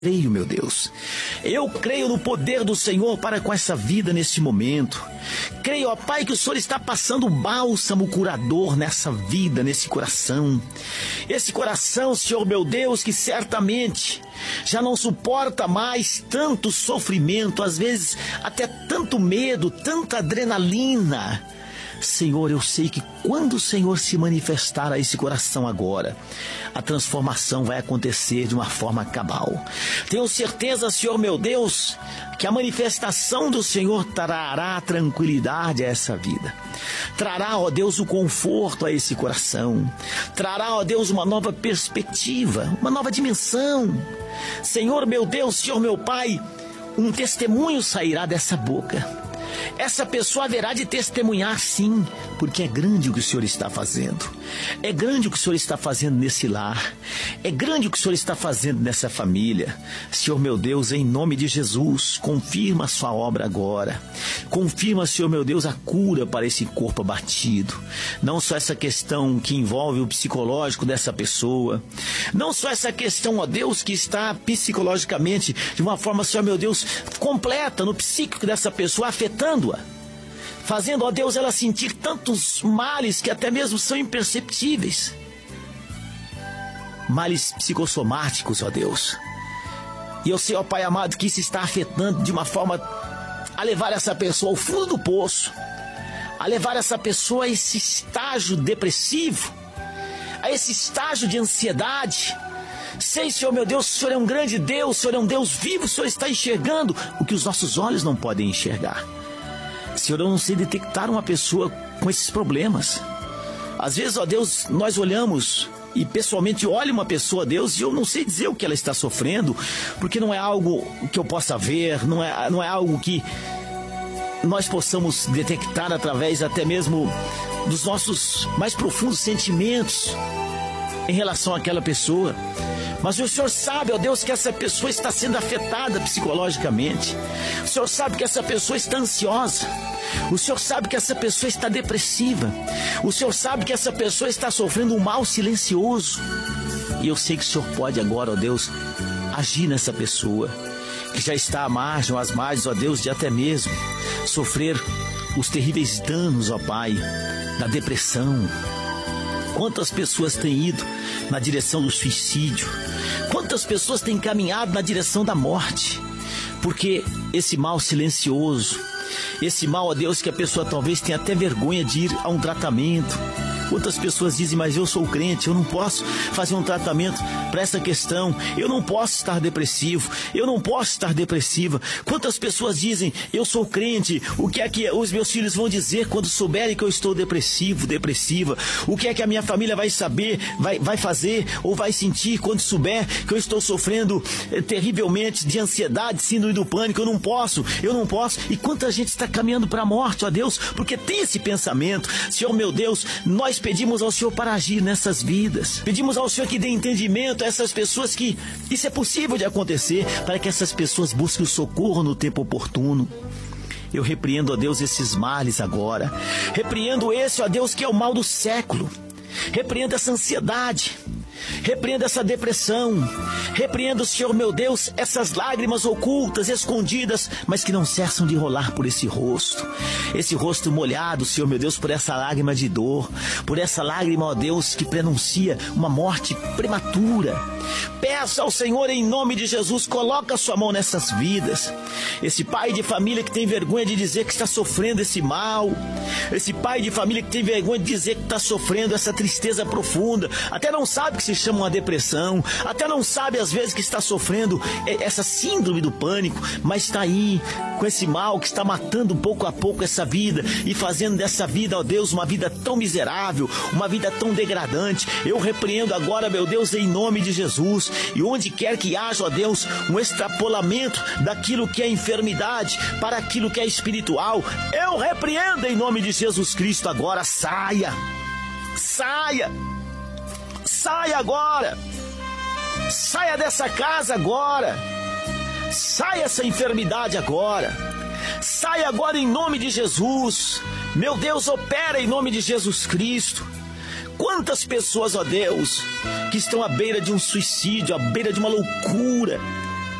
Creio, meu Deus. Eu creio no poder do Senhor para com essa vida neste momento. Creio, ó Pai, que o Senhor está passando um bálsamo curador nessa vida, nesse coração. Esse coração, Senhor meu Deus, que certamente já não suporta mais tanto sofrimento, às vezes até tanto medo, tanta adrenalina. Senhor, eu sei que quando o Senhor se manifestar a esse coração agora, a transformação vai acontecer de uma forma cabal. Tenho certeza, Senhor meu Deus, que a manifestação do Senhor trará tranquilidade a essa vida. Trará, ó Deus, o conforto a esse coração. Trará, ó Deus, uma nova perspectiva, uma nova dimensão. Senhor meu Deus, Senhor meu Pai, um testemunho sairá dessa boca. Essa pessoa haverá de testemunhar, sim, porque é grande o que o Senhor está fazendo. É grande o que o Senhor está fazendo nesse lar. É grande o que o Senhor está fazendo nessa família. Senhor meu Deus, em nome de Jesus, confirma a sua obra agora. Confirma, Senhor meu Deus, a cura para esse corpo abatido. Não só essa questão que envolve o psicológico dessa pessoa. Não só essa questão, ó Deus, que está psicologicamente de uma forma, Senhor meu Deus, completa no psíquico dessa pessoa, afetando-a, fazendo, ó Deus, ela sentir tantos males que até mesmo são imperceptíveis. Males psicossomáticos, ó Deus. E eu sei, ó Pai amado, que isso está afetando de uma forma a levar essa pessoa ao fundo do poço, a levar essa pessoa a esse estágio depressivo, a esse estágio de ansiedade. Sei, Senhor meu Deus, o Senhor é um grande Deus, o Senhor é um Deus vivo, o Senhor está enxergando o que os nossos olhos não podem enxergar. Senhor, eu não sei detectar uma pessoa com esses problemas. Às vezes, ó Deus, nós olhamos e pessoalmente olho uma pessoa, Deus, e eu não sei dizer o que ela está sofrendo, porque não é algo que eu possa ver, não é algo que nós possamos detectar através até mesmo dos nossos mais profundos sentimentos em relação àquela pessoa. Mas o Senhor sabe, ó Deus, que essa pessoa está sendo afetada psicologicamente. O Senhor sabe que essa pessoa está ansiosa. O Senhor sabe que essa pessoa está depressiva. O Senhor sabe que essa pessoa está sofrendo um mal silencioso. E eu sei que o Senhor pode agora, ó Deus, agir nessa pessoa que já está à margem, às margens, ó Deus, de até mesmo sofrer os terríveis danos, ó Pai, da depressão. Quantas pessoas têm ido na direção do suicídio? Quantas pessoas têm caminhado na direção da morte? Porque esse mal silencioso, esse mal, ó Deus, que a pessoa talvez tenha até vergonha de ir a um tratamento. Quantas pessoas dizem, mas eu sou crente, eu não posso fazer um tratamento para essa questão, eu não posso estar depressivo, eu não posso estar depressiva. Quantas pessoas dizem, eu sou crente, o que é que os meus filhos vão dizer quando souberem que eu estou depressivo, depressiva? O que é que a minha família vai saber, vai fazer ou vai sentir quando souber que eu estou sofrendo terrivelmente de ansiedade, síndrome do pânico? Eu não posso. E quanta gente está caminhando para a morte, ó Deus, porque tem esse pensamento. Senhor meu Deus, nós pedimos ao Senhor para agir nessas vidas. Pedimos ao Senhor que dê entendimento a essas pessoas que isso é possível de acontecer, para que essas pessoas busquem o socorro no tempo oportuno. Eu repreendo, ó Deus, esses males agora. Repreendo esse, ó Deus, que é o mal do século. Repreendo essa ansiedade. Repreendo essa depressão. Repreendo, Senhor meu Deus, essas lágrimas ocultas, escondidas, mas que não cessam de rolar por esse rosto. Esse rosto molhado, Senhor meu Deus, por essa lágrima de dor, por essa lágrima, ó Deus, que prenuncia uma morte prematura. Peça ao Senhor em nome de Jesus, coloca a sua mão nessas vidas. Esse pai de família que tem vergonha de dizer que está sofrendo esse mal. Esse pai de família que tem vergonha de dizer que está sofrendo essa tristeza profunda. Até não sabe que se chama uma depressão. Até não sabe às vezes que está sofrendo essa síndrome do pânico. Mas está aí com esse mal que está matando pouco a pouco essa vida. E fazendo dessa vida, ó Deus, uma vida tão miserável. Uma vida tão degradante. Eu repreendo agora, meu Deus, em nome de Jesus. E onde quer que haja, ó Deus, um extrapolamento daquilo que é enfermidade para aquilo que é espiritual, eu repreendo em nome de Jesus Cristo agora. Saia agora, saia dessa casa agora, saia essa enfermidade agora, saia agora em nome de Jesus. Meu Deus, opera em nome de Jesus Cristo. Quantas pessoas, ó Deus, que estão à beira de um suicídio, à beira de uma loucura,